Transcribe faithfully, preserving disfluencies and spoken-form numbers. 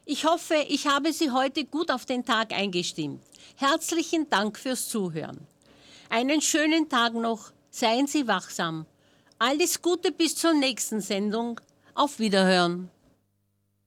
Ich hoffe, ich habe Sie heute gut auf den Tag eingestimmt. Herzlichen Dank fürs Zuhören. Einen schönen Tag noch, seien Sie wachsam. Alles Gute bis zur nächsten Sendung. Auf Wiederhören.